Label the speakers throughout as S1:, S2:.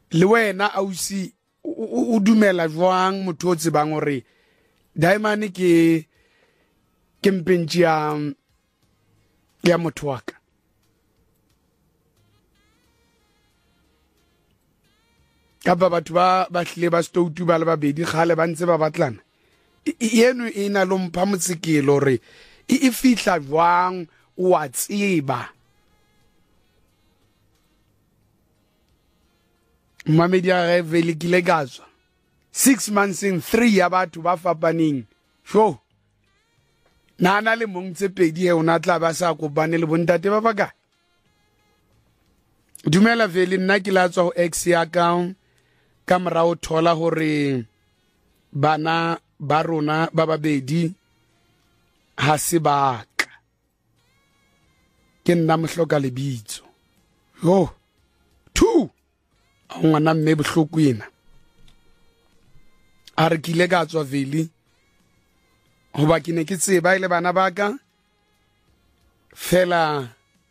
S1: le wena ausi o dumela jwang motho o tsebang hore Diamond ke mpentši ya motho wa ka? Kapa batho ba hlile ba stoutu ba le babedi kgale ba ntse ba batlana, eno e na lo mpha motsekelo hore e fihla jwang o a tseba. Mamedi a ge vele kile ka tswa 6 months in 3 ya batho ba fapaneng. Sho nana le mong tse pedi he ona tla ba sa kopane le bontate ba baka. Dumela vele nna ke la tswa ho ex ya ka morao thola hore bana ba rona ba babedi ha se baka, ke nna mohloka lebitso. Yo 2 ngwana mme bohloko ena a re kile ka tswa vele hoba ke ne ke tseba ile bana ba ka fela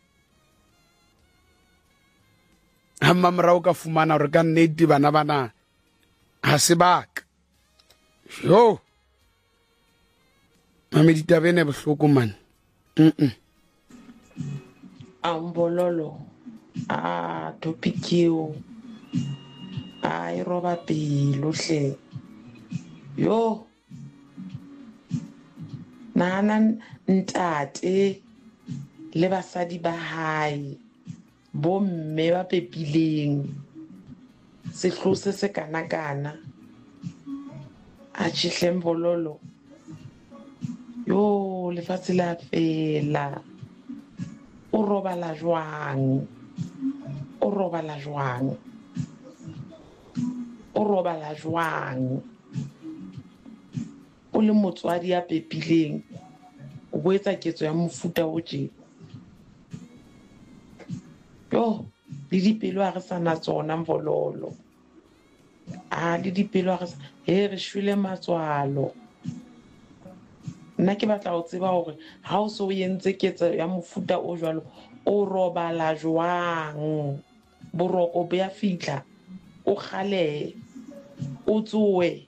S1: ha mamorao ka fumana hore ka nnete bana ha se baka. Yo Mamedi tabene bohloko man.
S2: Ambololo topic eo e roba pelo hle. Yo nana ntate le basadi ba hae bo mme ba pepileng sehlose se kana a chihleng bololo. Yo lefatshe la fela o robala jwang, o robala jwang, o robala jwang, o le motswadi ya pepileng o bo etsa ketso ya mofuta o tje. Yo le dipelo a re sana tsona mvololo, le dipelo a re re shwele matswalo. Nna ke batla ho tseba hore ha o so o entse ketso ya mofuta o jwalo o robala jwang, boroko bo ya fihla, o khale o tsoe.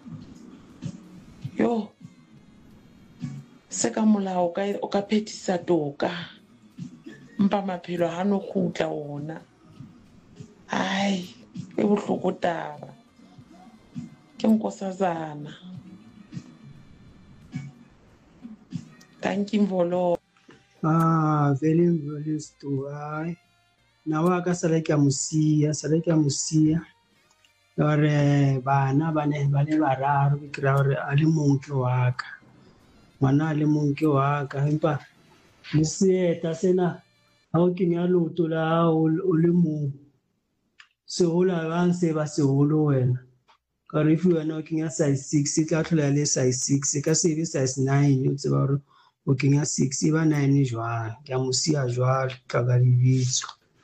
S2: Yo se ka molao o ka phethisa toka mpa maphelo ha no khutla ona. Ai e bohloko taba ke Nkosazana. Thank you Mvolo.
S3: Very sto ai na wa ka sala ke musia hore bana ba ne ba le bararo ke kra hore a le mong ke wa ka, ngwana a le mong ke wa ka, empa le seeta sena ha o kenya loto la o le mong se hola bang se ba se holo wena ka re fu wena o kenya size 6 ka thola le size 6 ka se be size 9 o tseba hore o kenya 6 e ba 9 jwang ke musia jwang ka ga lebitso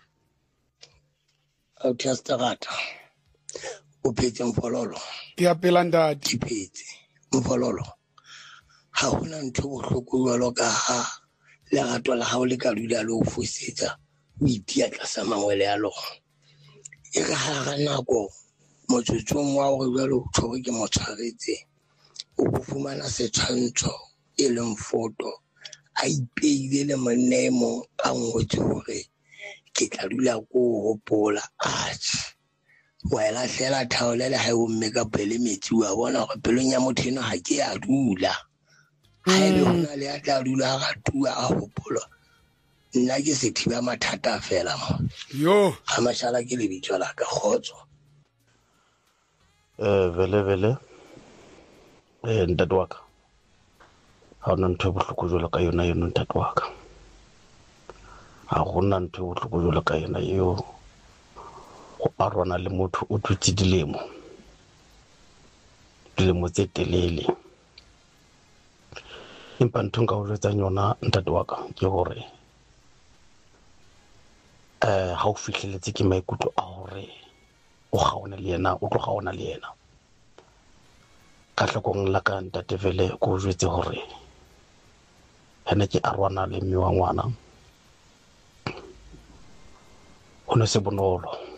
S4: o testagata o phetse Mfololo
S1: ke apela ndati
S4: phetse Mfololo ha hona ntho bohloko jwalo ka ha lerato la hao le ka dula le o fosetsa o itia tlasa mangwele ya lona. E ka hara nako motsotsong wa hore jwalo o tshwerwe ke motshwaretse o bo fumana setshwantsho e leng foto a ipeile le monemo a ngwetse hore ke tla dula ko hopola wa ela hlela thaole le ha o mme ka pele metsi wa bona hore pelong ya motho eno ha ke ya dula ha e hona le a tla dula ga tua a hopola. Nna ke sethiba mathata fela mo
S1: yo
S4: ha mashala ke le bitso la ka khotso.
S5: Vele ntate wa ka ha ona ntho e bohloko jwalo ka yona ntate wa ka, ha gona ntho e bohloko jwalo ka yona eo go arwana le motho o thutse dilemo tse telele. Empa ntho nka o jwetsang yona ntate wa ka ke hore ha o fihleletse ke maikutlo a hore o kgaona le yena, o tlo kgaona le yena ka hlokong la ka ntate vele ko jwetse hore hana ke arwana le mme wa ngwana ho ne se bonolo